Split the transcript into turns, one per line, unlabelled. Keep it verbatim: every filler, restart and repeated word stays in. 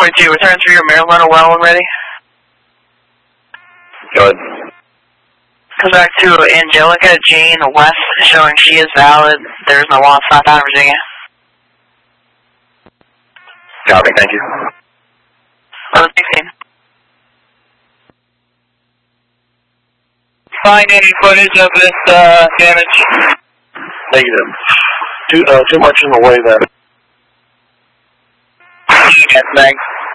forty-two, return through your Maryland or well ready.
Go ahead.
Comes back to Angelica Jane West, showing she is valid. There is no loss southbound Virginia.
Copy, thank you.
eleven sixteen.
Find any footage of this uh, damage?
Negative. Too, uh, too much in the way then.
Yes, thanks.